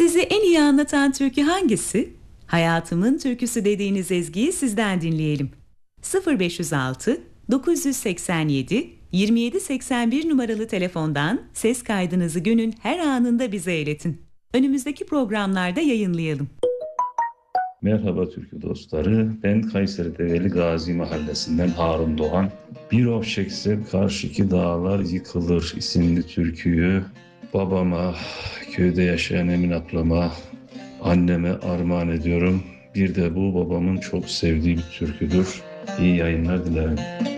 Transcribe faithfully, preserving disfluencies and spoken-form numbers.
Sizi en iyi anlatan türkü hangisi? Hayatımın türküsü dediğiniz ezgiyi sizden dinleyelim. sıfır beş yüz altı dokuz yüz seksen yedi yirmi yedi seksen bir numaralı telefondan ses kaydınızı günün her anında bize iletin. Önümüzdeki programlarda yayınlayalım. Merhaba türkü dostları. Ben Kayseri Develi Gazi Mahallesi'nden Harun Doğan. Bir of çekse karşıki dağlar yıkılır isimli türküyü babama, köyde yaşayan Emin ablama, anneme armağan ediyorum. Bir de bu babamın çok sevdiği bir türküdür. İyi yayınlar dilerim.